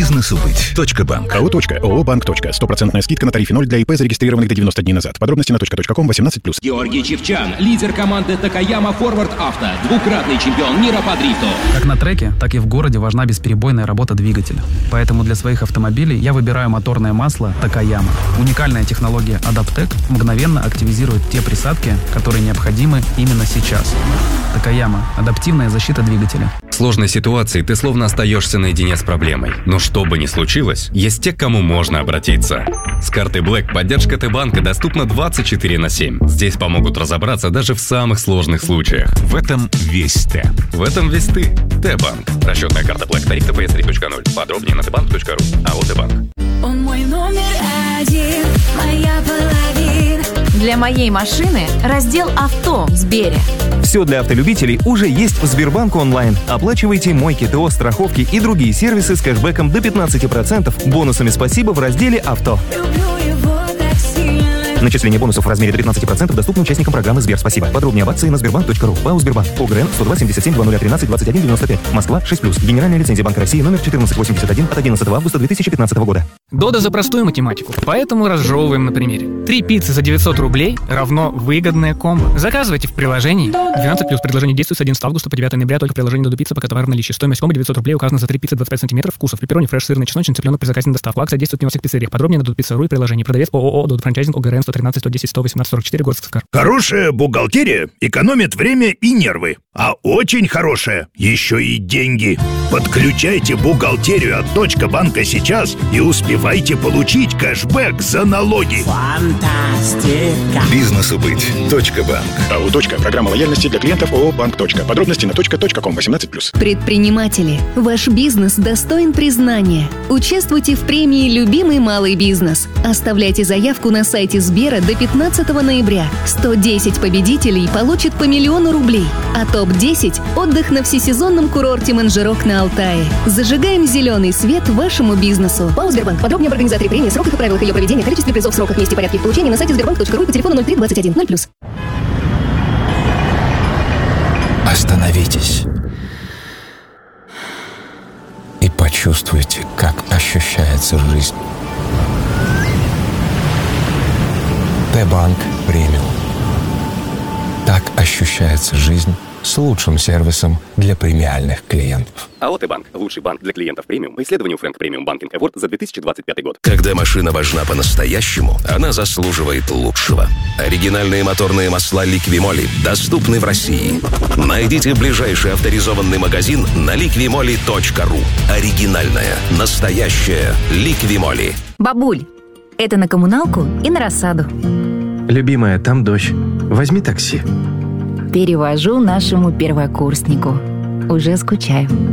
Бизнесу быть. .банк. АО. ООО «Банк. 100% скидка на тарифе 0 для ИП, зарегистрированных до 90 дней назад. Подробности на .com 18+. Георгий Чивчян, лидер команды Такаяма Форвард Авто, двукратный чемпион мира по дрифту. Как на треке, так и в городе важна бесперебойная работа двигателя. Поэтому для своих автомобилей я выбираю моторное масло Такаяма. Уникальная технология Адаптек мгновенно активизирует те присадки, которые необходимы именно сейчас. Такаяма – адаптивная защита двигателя. В сложной ситуации ты словно остаешься наедине с проблемой. Но что бы ни случилось, есть те, к кому можно обратиться. С картой Black поддержка Т-банка доступна 24/7. Здесь помогут разобраться даже в самых сложных случаях. В этом весь Т. В этом весь ты. Т-банк. Расчетная карта Black. Тариф ТПС 3.0. Подробнее на tbank.ru. АО «Т-банк». Он мой номер один, моя половина. Для моей машины раздел «Авто» в Сбере. Все для автолюбителей уже есть в Сбербанк онлайн. Оплачивайте мойки, ТО, страховки и другие сервисы с кэшбэком до 15%, бонусами «Спасибо» в разделе «Авто». Люблю его так сильно. Начисление бонусов в размере до 15% доступно участникам программы «Сбер Спасибо». Подробнее об акции на sberbank.ru. ПАО «Сбербанк». ОГРН 102 77 2013 21 95. Москва 6+. Генеральная лицензия Банка России номер 1481 от 11 августа 2015 года. Дода за простую математику, поэтому разжевываем на примере. 3 пиццы за 900 рублей равно выгодное комбо. Заказывайте в приложении. 12+. Предложение действует с 11 августа по 9 ноября только в приложении Додо Пицца, пока товар в наличии. Стоимость комбо 900 рублей указана за 3 пиццы 25 сантиметров вкусов. Пепперони, фреш, сырный, чесночный, цыпленок при заказе на доставку. Акция действует не во всех пиццериях. Подробнее на dodopizza.ru и приложении. Продавец ООО «Додо Франчайзинг», ОГРН 113 110 118 44, город Сыктывкар. Хорошая бухгалтерия экономит время и нервы. А очень хорошая еще и деньги. Подключайте бухгалтерию от .банка сейчас и успевайте получить кэшбэк за налоги. Фантастика. Бизнесу быть. .банк. АО. Программа лояльности для клиентов ООО «Банк. Подробности на .com 18+. Предприниматели, ваш бизнес достоин признания. Участвуйте в премии «Любимый малый бизнес». Оставляйте заявку на сайте Сбера до 15 ноября. 110 победителей получат по 1 000 000 рублей. А топ-10 – отдых на всесезонном курорте Манжирок на Алтае. Зажигаем зеленый свет вашему бизнесу. ПАО «Сбербанк». Подробнее об организаторе премии, сроках и правилах ее проведения, количестве призов, сроках, месте и порядке их получения на сайте sberbank.ru и по телефону 03 21 0+. Остановитесь и почувствуйте, как ощущается жизнь. Т-банк премиум. Так ощущается жизнь с лучшим сервисом для премиальных клиентов. АО «Т-банк» – лучший банк для клиентов премиум по исследованию Frank Premium Banking Award за 2025 год. Когда машина важна по-настоящему, она заслуживает лучшего. Оригинальные моторные масла «Ликвимоли» доступны в России. Найдите ближайший авторизованный магазин на liquimoli.ru. Оригинальная, настоящая «Ликвимоли». Бабуль, это на коммуналку и на рассаду. Любимая, там дождь. Возьми такси. Перевожу нашему первокурснику. Уже скучаю.